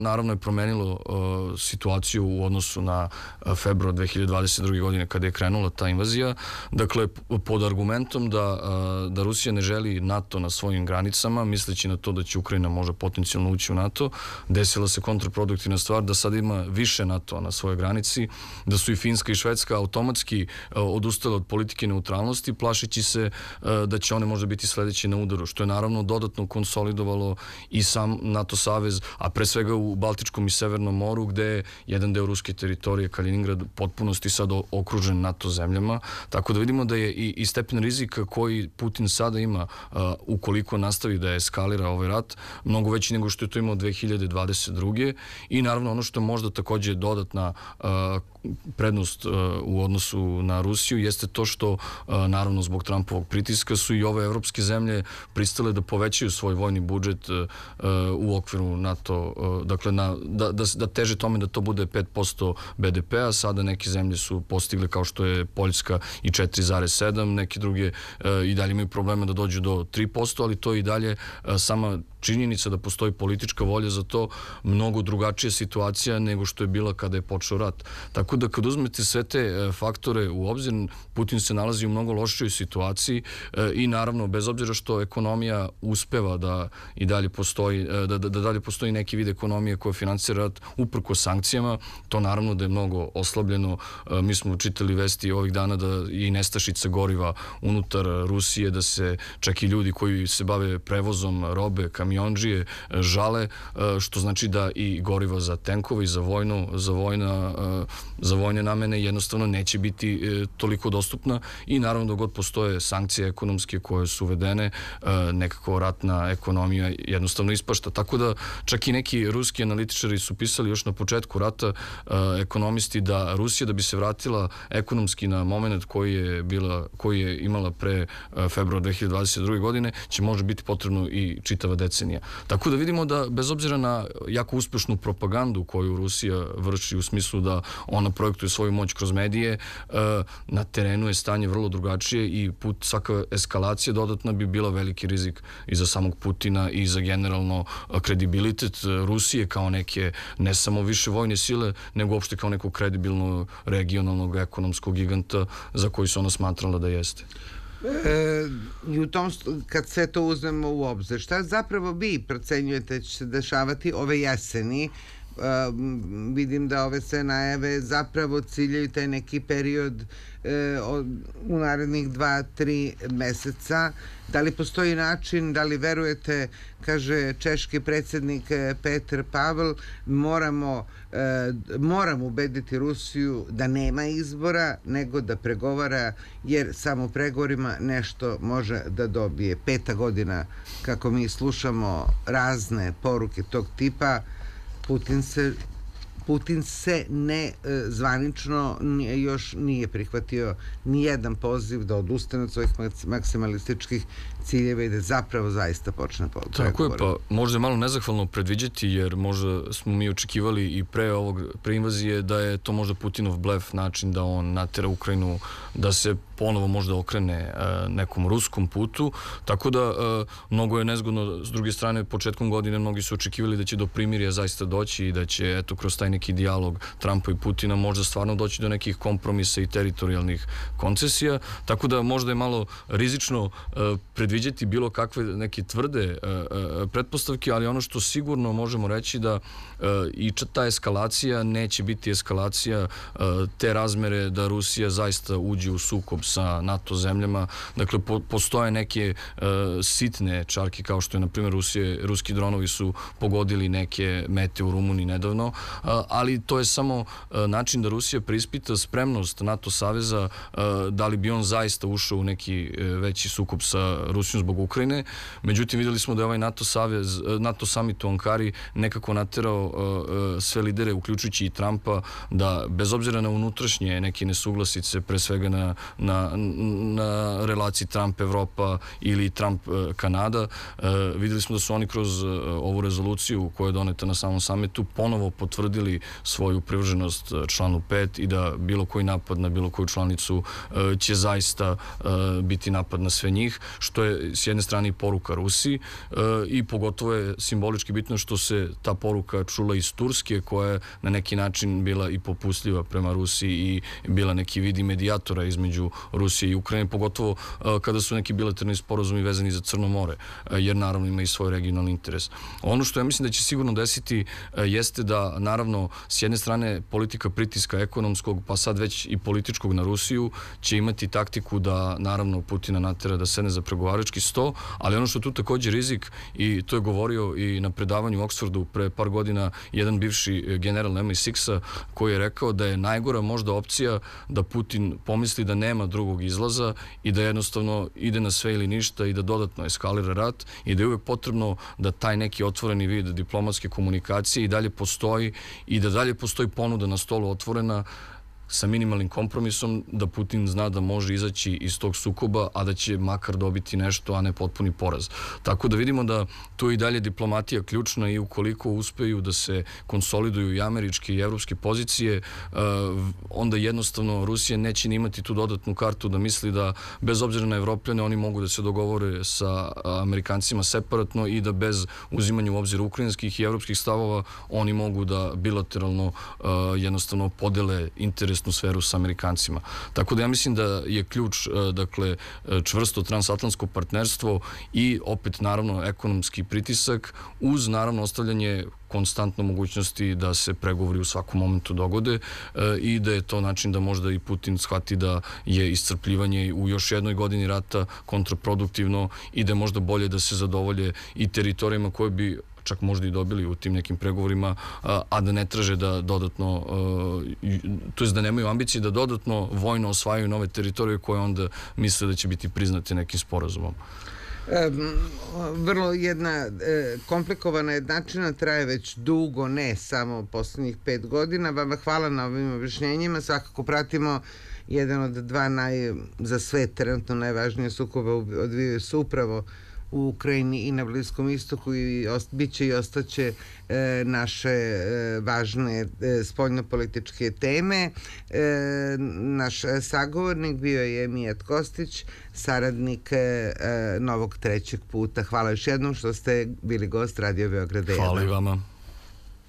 naravno je promenilo situaciju u odnosu na februar 2022. godine kada je krenula ta invazija. Dakle, pod argumentom da Rusija ne želi NATO na svojim granicama, misleći na to da će Ukrajina možda potencijalno ući u NATO, desila se kontraproduktivna stvar da sad ima više NATO na svojoj granici, da su i Finska i Švedska automatski odustale od politike neutralnosti, plašići se da će one možda biti sledeći na udaru, što je naravno dodatno konsolidovalo i sam NATO savez, a pre svega u Baltičkom i Severnom moru, gde je jedan deo ruske teritorije, Kaliningrad, potpunosti sad okružen NATO zemljama. Tako da vidimo da je i stepen rizika koji Putin sada ima, ukoliko nastavi da eskalira ovaj rat, mnogo veći nego što je to imao 2022. I naravno ono što je možda takođe dodatna prednost u odnosu na Rusiju jeste to što, naravno zbog Trumpovog pritiska, su i ove evropske zemlje pristale da povećaju svoj vojni budžet u okviru NATO, dakle da teže tome da to bude 5% BDP-a. Sada neke zemlje su postigle, kao što je Poljska, i 4,7%, neke druge i dalje imaju problema da dođu do 3%, ali to i dalje sama činjenica da postoji politička volja za to, mnogo drugačija situacija nego što je bila kada je počeo rat. Tako da kad uzmete sve te faktore u obzir, Putin se nalazi u mnogo lošijoj situaciji i naravno, bez obzira što ekonomija uspeva da i dalje postoji, da dalje postoji neki vid ekonomije koja finansira rat uprko sankcijama, to naravno da je mnogo oslabljeno. Mi smo čitali vesti ovih dana da je i nestašica goriva unutar Rusije, da se čak i ljudi koji se bave prevozom robe, kamionđije, žale, što znači da i goriva za tenkove i za vojne namene jednostavno neće biti toliko dostupna i naravno da god postoje sankcije ekonomske koje su uvedene, nekako ratna ekonomija jednostavno ispašta. Tako da čak i neki ruski analitičari su pisali još na početku rata, ekonomisti, da Rusija da bi se vratila ekonomski na moment koji je imala pre februara 2022. godine, će možda biti potrebno i čitava decenija. Tako da vidimo da bez obzira na jako uspešnu propagandu koju Rusija vrši u smislu da ona projektuje svoju moć kroz medije, na terenu je stanje vrlo drugačije i svaka eskalacija dodatna bi bila veliki rizik i za samog Putina i za generalno kredibilitet Rusije kao neke ne samo više vojne sile, nego uopšte kao nekog kredibilnog regionalnog ekonomskog giganta za koji se ona smatrala da jeste. I u tom, kad sve to uzmemo u obzir, šta zapravo vi procenjujete će se dešavati ove jeseni? Vidim da ove sve najave zapravo ciljaju taj neki period u narednih 2-3 meseca. Da li postoji način, da li verujete, kaže češki predsjednik Petr Pavel, moramo ubediti Rusiju da nema izbora, nego da pregovara, jer samo pregovorima nešto može da dobije. 5. godina kako mi slušamo razne poruke tog tipa, Putin se ne zvanično još nije prihvatio ni jedan poziv da odustane od svojih maksimalističkih ciljeva i da zapravo zaista počne pregovore. Tako je, pa možda je malo nezahvalno predviđati, jer možda smo mi očekivali i pre invazije da je to možda Putinov blef, način da on natera Ukrajinu da se ponovo možda okrene nekom ruskom putu, tako da mnogo je nezgodno. S druge strane, početkom godine mnogi su očekivali da će do primirja zaista doći i da će, eto, kroz taj neki dijalog Trumpa i Putina možda stvarno doći do nekih kompromisa i teritorijalnih koncesija, tako da možda je malo rizično predviđati bilo kakve neke tvrde pretpostavke, ali ono što sigurno možemo reći da i ta eskalacija neće biti eskalacija te razmere da Rusija zaista uđe u sukob sa NATO zemljama. Dakle, postoje neke sitne čarke, kao što je, na primjer, ruski dronovi su pogodili neke mete u Rumuniji nedavno, ali to je samo način da Rusija preispita spremnost NATO saveza, da li bi on zaista ušao u neki veći sukob sa Rusijom zbog Ukrajine. Međutim, videli smo da je ovaj NATO summit u Ankari nekako naterao sve lidere, uključujući i Trumpa, da bez obzira na unutrašnje neke nesuglasice, pre svega na relaciji Trump-Evropa ili Trump-Kanada, videli smo da su oni kroz ovu rezoluciju koja je doneta na samom summitu ponovo potvrdili izrazili svoju privrženost članu 5 i da bilo koji napad na bilo koju članicu će zaista biti napad na sve njih, što je s jedne strane i poruka Rusiji i pogotovo je simbolički bitno što se ta poruka čula iz Turske, koja je na neki način bila i popustljiva prema Rusiji i bila neki vid medijatora između Rusije i Ukrajine, pogotovo kada su neki bilateralni sporazumi vezani za Crno more, jer naravno ima i svoj regionalni interes. Ono što ja mislim da će sigurno desiti jeste da naravno s jedne strane politika pritiska ekonomskog, pa sad već i političkog na Rusiju će imati taktiku da naravno Putina natera da sedne za pregovarački sto, ali ono što tu također rizik, i to je govorio i na predavanju u Oksfordu pre par godina jedan bivši general MI6-a, koji je rekao da je najgora možda opcija da Putin pomisli da nema drugog izlaza i da jednostavno ide na sve ili ništa i da dodatno eskalira rat i da je uvek potrebno da taj neki otvoreni vid diplomatske komunikacije i dalje postoji i da dalje postoji ponuda na stolu otvorena sa minimalnim kompromisom, da Putin zna da može izaći iz tog sukoba, a da će makar dobiti nešto, a ne potpuni poraz. Tako da vidimo da tu je i dalje diplomatija ključna i ukoliko uspeju da se konsoliduju i američke i evropske pozicije, onda jednostavno Rusija neće ni imati tu dodatnu kartu da misli da bez obzira na Evropljane oni mogu da se dogovore sa Amerikancima separatno i da bez uzimanja u obzir ukrajinskih i evropskih stavova oni mogu da bilateralno jednostavno podele interes sferu sa Amerikancima. Tako da ja mislim da je ključ, dakle, čvrsto transatlantsko partnerstvo i opet naravno ekonomski pritisak uz naravno ostavljanje konstantno mogućnosti da se pregovori u svakom momentu dogode i da je to način da možda i Putin shvati da je iscrpljivanje u još jednoj godini rata kontraproduktivno i da je možda bolje da se zadovolje i teritorijama koje bi čak možda i dobili u tim nekim pregovorima, a da ne traže da dodatno, to jest da nemaju ambicije da dodatno vojno osvajaju nove teritorije koje onda misle da će biti priznate nekim sporazumom. Vrlo jedna komplikovana jednačina, traje već dugo, ne samo poslednjih 5 godina. Vama hvala na ovim objašnjenjima. Svakako pratimo jedan od dva za sve trenutno najvažnije sukoba odvijaju se upravo u Ukrajini i na Bliskom istoku i bit će i ostaće naše važne spoljnopolitičke teme. Naš sagovornik bio je Mijat Kostić, saradnik Novog trećeg puta. Hvala još jednom što ste bili gost Radio Beograd 1. Hvala i vama.